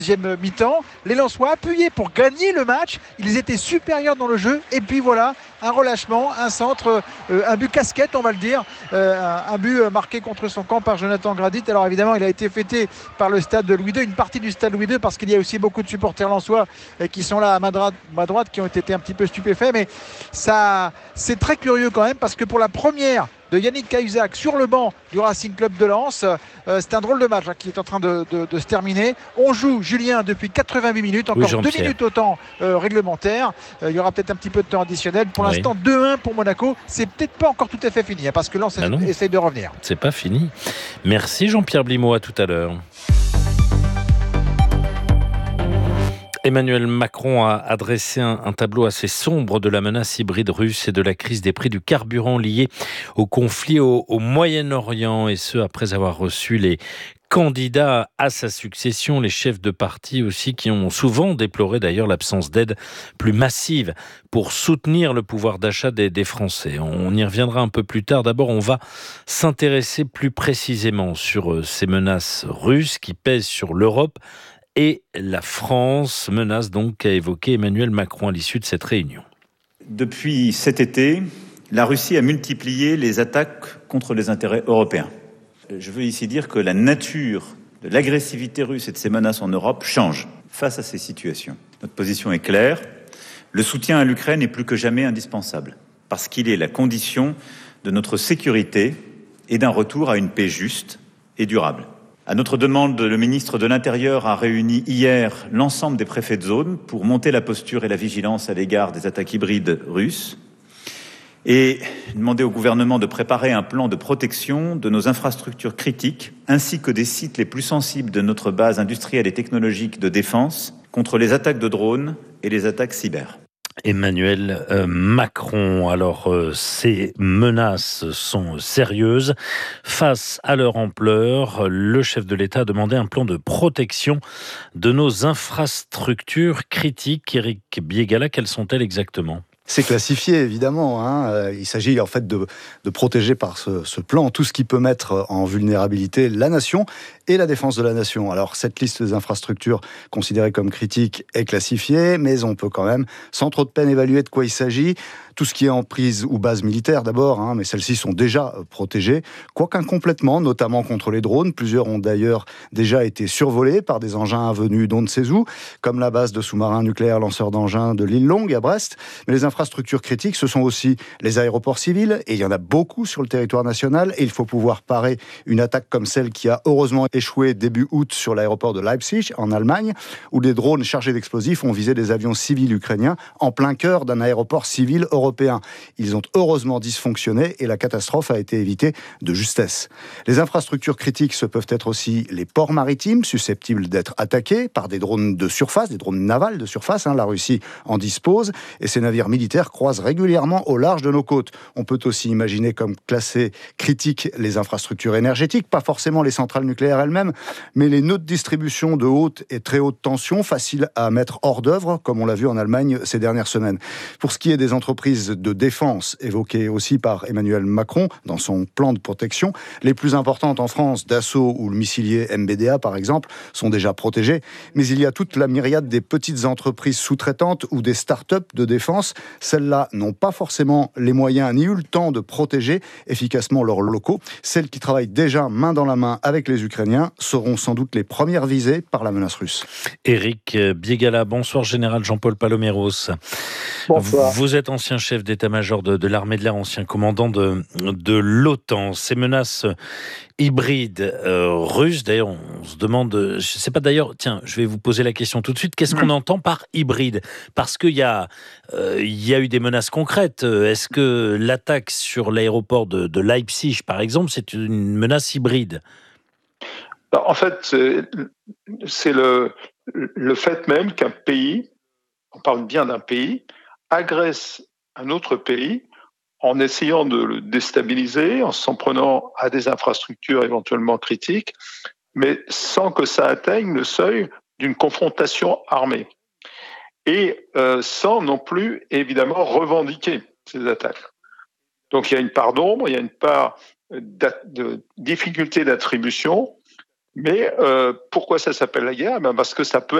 deuxième mi-temps, les Lensois appuyaient pour gagner le match, ils étaient supérieurs dans le jeu, et puis voilà, un relâchement, un centre, un but casquette on va le dire, un but marqué contre son camp par Jonathan Gradit. Alors évidemment il a été fêté par le stade de Louis II, une partie du stade Louis II, parce qu'il y a aussi beaucoup de supporters lensois qui sont là à ma droite, qui ont été un petit peu stupéfaits, mais ça, c'est très curieux quand même, parce que pour la première de Yannick Cahuzac sur le banc du Racing Club de Lens. C'est un drôle de match qui est en train de se terminer. On joue, Julien, depuis 88 minutes, encore 2 minutes au temps réglementaire. Il y aura peut-être un petit peu de temps additionnel. Pour l'instant, 2-1 pour Monaco. C'est peut-être pas encore tout à fait fini, parce que Lens essaye de revenir. C'est pas fini. Merci Jean-Pierre Blimaud, à tout à l'heure. Emmanuel Macron a adressé un tableau assez sombre de la menace hybride russe et de la crise des prix du carburant liée au conflit au Moyen-Orient, et ce après avoir reçu les candidats à sa succession, les chefs de parti aussi, qui ont souvent déploré d'ailleurs l'absence d'aide plus massive pour soutenir le pouvoir d'achat des Français. On y reviendra un peu plus tard. D'abord, on va s'intéresser plus précisément sur ces menaces russes qui pèsent sur l'Europe et la France, menace donc qu'a évoqué Emmanuel Macron à l'issue de cette réunion. Depuis cet été, la Russie a multiplié les attaques contre les intérêts européens. Je veux ici dire que la nature de l'agressivité russe et de ses menaces en Europe change face à ces situations. Notre position est claire. Le soutien à l'Ukraine est plus que jamais indispensable, parce qu'il est la condition de notre sécurité et d'un retour à une paix juste et durable. À notre demande, le ministre de l'Intérieur a réuni hier l'ensemble des préfets de zone pour monter la posture et la vigilance à l'égard des attaques hybrides russes et demander au gouvernement de préparer un plan de protection de nos infrastructures critiques ainsi que des sites les plus sensibles de notre base industrielle et technologique de défense contre les attaques de drones et les attaques cyber. Emmanuel Macron. Alors, ces menaces sont sérieuses. Face à leur ampleur, le chef de l'État a demandé un plan de protection de nos infrastructures critiques. Éric Biégala, quelles sont-elles exactement ? C'est classifié, évidemment. Il s'agit en fait de protéger par ce plan tout ce qui peut mettre en vulnérabilité la nation et la défense de la nation. Alors, cette liste des infrastructures considérées comme critiques est classifiée, mais on peut quand même, sans trop de peine, évaluer de quoi il s'agit. Tout ce qui est emprise ou base militaire d'abord, mais celles-ci sont déjà protégées, quoique incomplètement, notamment contre les drones. Plusieurs ont d'ailleurs déjà été survolés par des engins venus d'on ne sait où, comme la base de sous-marins nucléaires lanceurs d'engins de l'île Longue à Brest. Mais les infrastructures critiques, ce sont aussi les aéroports civils, et il y en a beaucoup sur le territoire national, et il faut pouvoir parer une attaque comme celle qui a heureusement échoué début août sur l'aéroport de Leipzig, en Allemagne, où des drones chargés d'explosifs ont visé des avions civils ukrainiens en plein cœur d'un aéroport civil européen. Ils ont heureusement dysfonctionné et la catastrophe a été évitée de justesse. Les infrastructures critiques, ce peuvent être aussi les ports maritimes susceptibles d'être attaqués par des drones de surface, des drones navals de surface. La Russie en dispose et ces navires militaires croisent régulièrement au large de nos côtes. On peut aussi imaginer comme classées critiques les infrastructures énergétiques, pas forcément les centrales nucléaires elles-mêmes, mais les nœuds de distribution de haute et très haute tension, faciles à mettre hors d'œuvre, comme on l'a vu en Allemagne ces dernières semaines. Pour ce qui est des entreprises de défense, évoquées aussi par Emmanuel Macron dans son plan de protection, les plus importantes en France, Dassault ou le missilier MBDA par exemple, sont déjà protégées, mais il y a toute la myriade des petites entreprises sous-traitantes ou des start-up de défense. Celles-là n'ont pas forcément les moyens ni eu le temps de protéger efficacement leurs locaux. Celles qui travaillent déjà main dans la main avec les Ukrainiens seront sans doute les premières visées par la menace russe. Éric Biégala, bonsoir général Jean-Paul Paloméros. Bonsoir. Vous êtes ancien chef d'état-major de l'armée de l'air, ancien commandant de l'OTAN. Ces menaces hybrides russes, d'ailleurs, on se demande, je ne sais pas d'ailleurs, tiens, je vais vous poser la question tout de suite, qu'est-ce qu'on entend par hybride ? Parce qu'il y a eu des menaces concrètes. Est-ce que l'attaque sur l'aéroport de Leipzig, par exemple, c'est une menace hybride ? En fait, c'est le fait même qu'un pays, on parle bien d'un pays, agresse un autre pays en essayant de le déstabiliser, en s'en prenant à des infrastructures éventuellement critiques, mais sans que ça atteigne le seuil d'une confrontation armée. Et sans non plus, évidemment, revendiquer ces attaques. Donc il y a une part d'ombre, il y a une part de difficulté d'attribution, Mais pourquoi ça s'appelle la guerre? Parce que ça peut